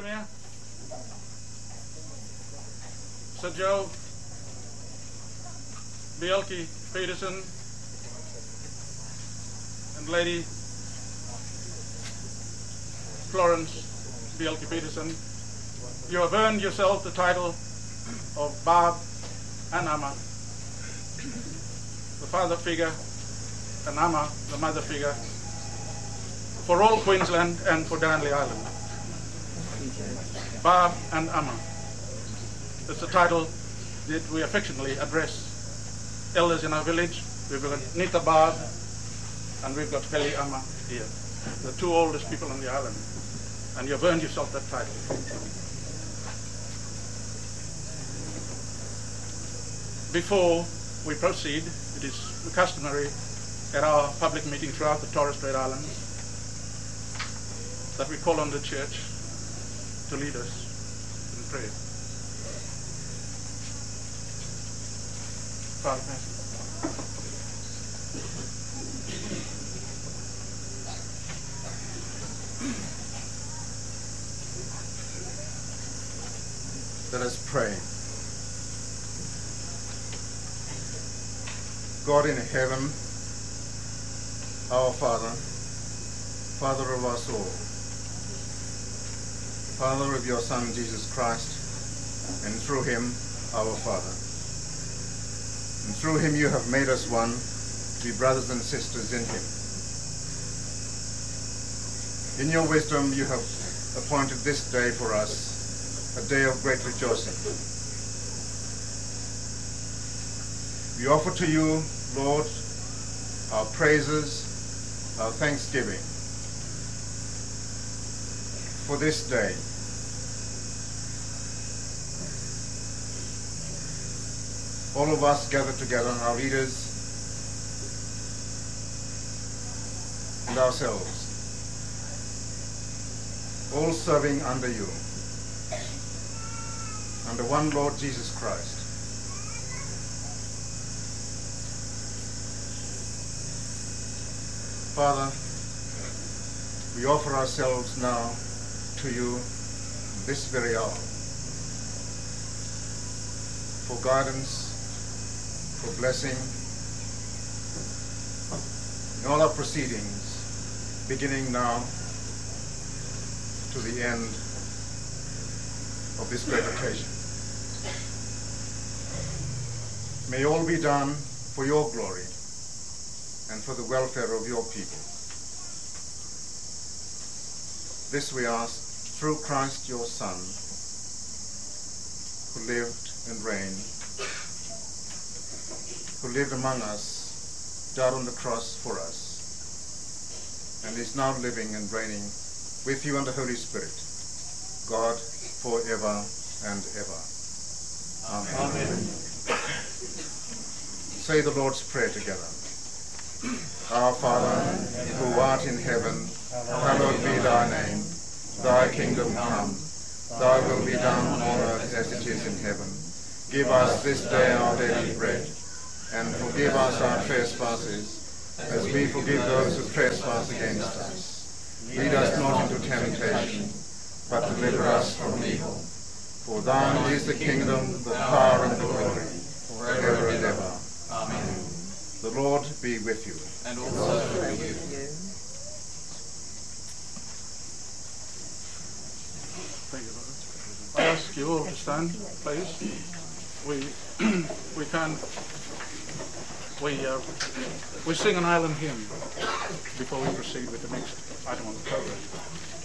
here? Sir Joe Bielke Peterson and Lady Florence Bielke Peterson, you have earned yourself the title of Barb and Amma, the father figure, and Amma, the mother figure, for all Queensland and for Darnley Island. Barb and Amma. It's a title that we affectionately address elders in our village. We've got Nita Barb and we've got Kelly Amma here, the two oldest people on the island. And you've earned yourself that title. Before we proceed, it is customary at our public meeting throughout the Torres Strait Islands that we call on the church to lead us in prayer. Father, let us pray. God in heaven, our Father, Father of us all, Father of your Son Jesus Christ, and through him our Father. And through him you have made us one, to be brothers and sisters in him. In your wisdom you have appointed this day for us, a day of great rejoicing. We offer to you, Lord, our praises, our thanksgiving for this day. All of us gathered together, our leaders and ourselves, all serving under you, under one Lord Jesus Christ. Father, we offer ourselves now to you this very hour for guidance, for blessing in all our proceedings, beginning now to the end of this great occasion. May all be done for your glory and for the welfare of your people. This we ask through Christ your Son, who lived and reigned, who lived among us, died on the cross for us, and is now living and reigning with you and the Holy Spirit, God forever and ever. Amen. Amen. Say the Lord's Prayer together. Our Father, who art in heaven, hallowed be thy name. Thy kingdom come, thy will be done on earth as it is in heaven. Give us this day our daily bread, and forgive us our trespasses, as we forgive those who trespass against us. Lead us not into temptation, but deliver us from evil. For thine is the kingdom, the power, and the glory, forever and ever. Amen. The Lord be with you. And also with you. Thank you, Lord. I ask you all to stand, please. We sing an island hymn before we proceed with the next item on the program.